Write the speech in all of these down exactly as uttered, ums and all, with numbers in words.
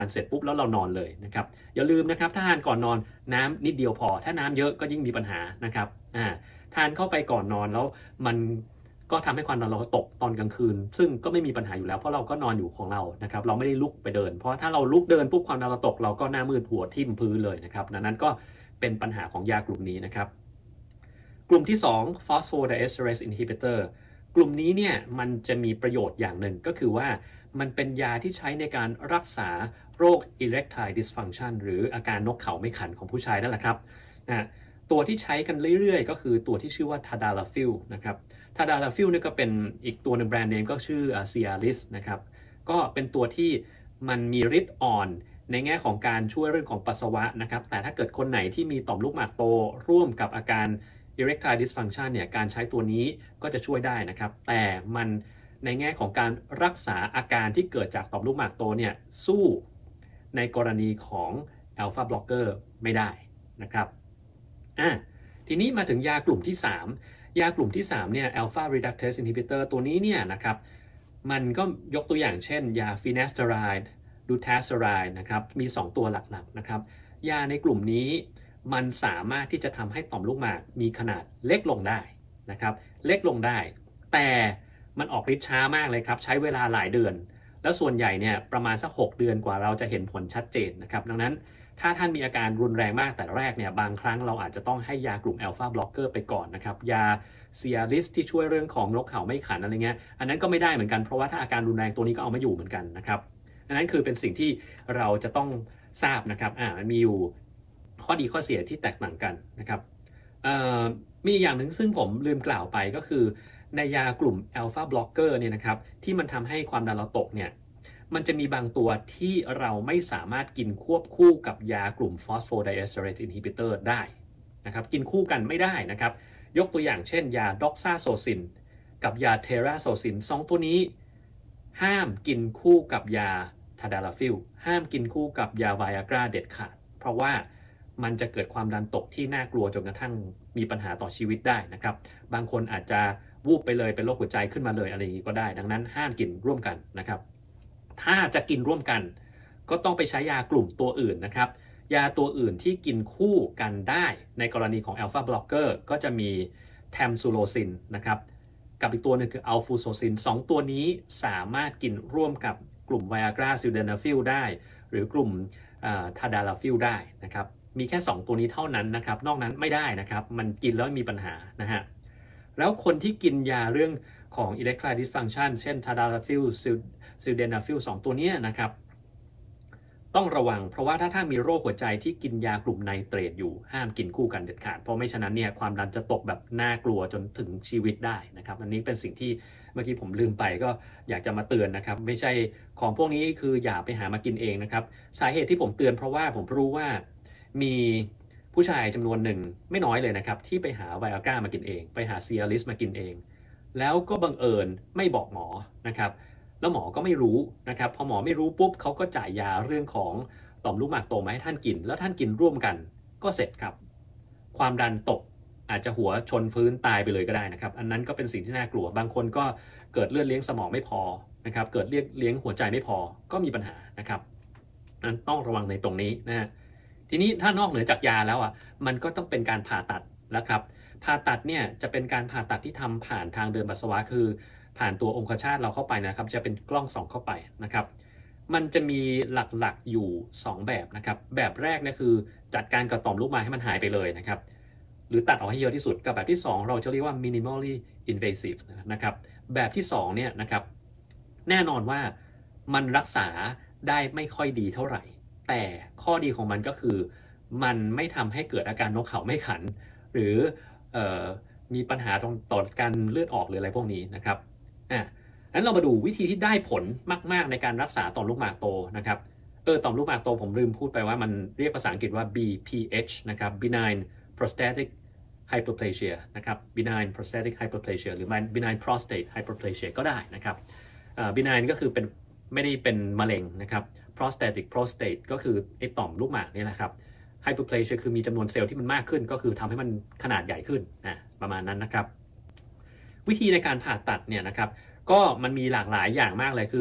านเสร็จปุ๊บแล้วเรานอนเลยนะครับอย่าลืมนะครับถ้าทานก่อนนอนน้ำนิดเดียวพอถ้าน้ำเยอะก็ยิ่งมีปัญหานะครับอ่าทานเข้าไปก่อนนอนแล้วมันก็ทำให้ความดันเราตกตอนกลางคืนซึ่งก็ไม่มีปัญหาอยู่แล้วเพราะเราก็นอนอยู่ของเรานะครับเราไม่ได้ลุกไปเดินเพราะถ้าเราลุกเดินปุ๊บความดันเราตกเราก็หน้ามืดหัวทิ่มพื้นเลยนะครับดังนั้นก็เป็นปัญหาของยากลุ่มนี้นะครับกลุ่มที่สอง phosphodiesterase inhibitor กลุ่มนี้เนี่ยมันจะมีประโยชน์อย่างหนึ่งก็คือว่ามันเป็นยาที่ใช้ในการรักษาโรค erectile dysfunction หรืออาการนกเขาไม่ขันของผู้ชายนั่นแหละครับนะตัวที่ใช้กันเรื่อยๆก็คือตัวที่ชื่อว่า tadalafil นะครับ tadalafil นี่ก็เป็นอีกตัวหนึ่งแบรนด์เนมก็ชื่อ Cialis นะครับก็เป็นตัวที่มันมีฤทธิ์อ่อนในแง่ของการช่วยเรื่องของปัสสาวะนะครับแต่ถ้าเกิดคนไหนที่มีต่อมลูกหมากโตร่วมกับอาการ erectile dysfunction เนี่ยการใช้ตัวนี้ก็จะช่วยได้นะครับแต่มันในแง่ของการรักษาอาการที่เกิดจากต่อมลูกหมากโตเนี่ยสู้ในกรณีของ alpha blocker ไม่ได้นะครับอ่ะทีนี้มาถึงยากลุ่มที่สามยากลุ่มที่สามเนี่ย alpha reductase inhibitor ตัวนี้เนี่ยนะครับมันก็ยกตัวอย่างเช่นยา finasteride dutasteride นะครับมีสองตัวหลักๆนะครับยาในกลุ่มนี้มันสามารถที่จะทำให้ต่อมลูกหมากมีขนาดเล็กลงได้นะครับเล็กลงได้แต่มันออกฤทธิ์ช้ามากเลยครับใช้เวลาหลายเดือนแล้วส่วนใหญ่เนี่ยประมาณสักหกเดือนกว่าเราจะเห็นผลชัดเจนนะครับดังนั้นถ้าท่านมีอาการรุนแรงมากแต่แรกเนี่ยบางครั้งเราอาจจะต้องให้ยากลุ่ม alpha blocker ไปก่อนนะครับยา Cialis ที่ช่วยเรื่องของนกเขาไม่ขันอะไรเงี้ยอันนั้นก็ไม่ได้เหมือนกันเพราะว่าถ้าอาการรุนแรงตัวนี้ก็เอาไม่อยู่เหมือนกันนะครับอันนั้นคือเป็นสิ่งที่เราจะต้องทราบนะครับอ่ามันมีอยู่ข้อดีข้อเสียที่แตกต่างกันนะครับมีอย่างหนึ่งซึ่งผมลืมกล่าวไปก็คือในยากลุ่ม alpha blocker เนี่ยนะครับที่มันทำให้ความดันเราตกเนี่ยมันจะมีบางตัวที่เราไม่สามารถกินควบคู่กับยากลุ่ม phosphodiesterase inhibitor ได้นะครับกินคู่กันไม่ได้นะครับยกตัวอย่างเช่นยา doxazosin กับยา terazosin สองตัวนี้ห้ามกินคู่กับยา tadalafil ห้ามกินคู่กับยา Viagra เด็ดขาดเพราะว่ามันจะเกิดความดันตกที่น่ากลัวจนกระทั่งมีปัญหาต่อชีวิตได้นะครับบางคนอาจจะวูบไปเลยเป็นโรคหัวใจขึ้นมาเลยอะไรอย่างนี้ก็ได้ดังนั้นห้ามกินร่วมกันนะครับถ้าจะกินร่วมกันก็ต้องไปใช้ยากลุ่มตัวอื่นนะครับยาตัวอื่นที่กินคู่กันได้ในกรณีของ alpha blocker ก็จะมี tamsulosin นะครับกับอีกตัวหนึ่งคือ alfuzosin สองตัวนี้สามารถกินร่วมกับกลุ่ม Viagra sildenafil ได้หรือกลุ่ม tadalafil ได้นะครับมีแค่สองตัวนี้เท่านั้นนะครับนอกนั้นไม่ได้นะครับมันกินแล้วมีปัญหานะฮะแล้วคนที่กินยาเรื่องของ erectile dysfunction เช่น tadalafil sildenafil สองตัวนี้นะครับต้องระวังเพราะว่าถ้าท่านมีโรคหัวใจที่กินยากลุ่มไนเตรตอยู่ห้ามกินคู่กันเด็ดขาดเพราะไม่ฉะนั้นเนี่ยความดันจะตกแบบน่ากลัวจนถึงชีวิตได้นะครับอันนี้เป็นสิ่งที่เมื่อกี้ผมลืมไปก็อยากจะมาเตือนนะครับไม่ใช่ของพวกนี้คืออย่าไปหามากินเองนะครับสาเหตุที่ผมเตือนเพราะว่าผมรู้ว่ามีผู้ชายจำนวนหนึ่งไม่น้อยเลยนะครับที่ไปหาไวอาก้ามากินเองไปหาเซียลิสมากินเองแล้วก็บังเอิญไม่บอกหมอนะครับแล้วหมอก็ไม่รู้นะครับพอหมอไม่รู้ปุ๊บเขาก็จ่ายยาเรื่องของต่อมลูกหมากโตมาให้ท่านกินแล้วท่านกินร่วมกันก็เสร็จครับความดันตกอาจจะหัวชนพื้นตายไปเลยก็ได้นะครับอันนั้นก็เป็นสิ่งที่น่ากลัวบางคนก็เกิดเลือดเลี้ยงสมองไม่พอนะครับเกิดเลือดเลี้ยงหัวใจไม่พอก็มีปัญหานะครับนั้นต้องระวังในตรงนี้นะฮะทีนี้ถ้านอกเหนือจากยาแล้วอ่ะมันก็ต้องเป็นการผ่าตัดแล้วครับผ่าตัดเนี่ยจะเป็นการผ่าตัดที่ทำผ่านทางเดินปัสสาวะคือผ่านตัวองคชาตเราเข้าไปนะครับจะเป็นกล้องส่องเข้าไปนะครับมันจะมีหลักๆอยู่สองแบบนะครับแบบแรกเนี่ยคือจัดการกับต่อมลูกหมากให้มันหายไปเลยนะครับหรือตัดออกให้เยอะที่สุดกับแบบที่สองเราจะเรียกว่า minimally invasive นะครับแบบที่สองเนี่ยนะครับแน่นอนว่ามันรักษาได้ไม่ค่อยดีเท่าไหร่แต่ข้อดีของมันก็คือมันไม่ทำให้เกิดอาการนกเขาไม่ขันหรือเอ่อมีปัญหาตรงต่อการเลือดออกหรืออะไรพวกนี้นะครับอ่ะงั้นเรามาดูวิธีที่ได้ผลมากๆในการรักษาต่อมลูกหมากโตนะครับเออต่อมลูกหมากโตผมลืมพูดไปว่ามันเรียกภาษาอังกฤษว่า บี พี เอช นะครับ benign prostatic hyperplasia นะครับ benign prostatic hyperplasia หรือ benign prostate hyperplasia ก็ได้นะครับ benign ก็คือเป็นไม่ได้เป็นมะเร็งนะครับ prostatic prostate ก็คือไอ้ต่อมลูกหมากนี่แหละครับ hyperplasia คือมีจำนวนเซลล์ที่มันมากขึ้นก็คือทำให้มันขนาดใหญ่ขึ้นนะประมาณนั้นนะครับวิธีในการผ่าตัดเนี่ยนะครับก็มันมีหลากหลายอย่างมากเลยคือ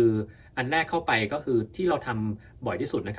อันแรกเข้าไปก็คือที่เราทำบ่อยที่สุดนะครับ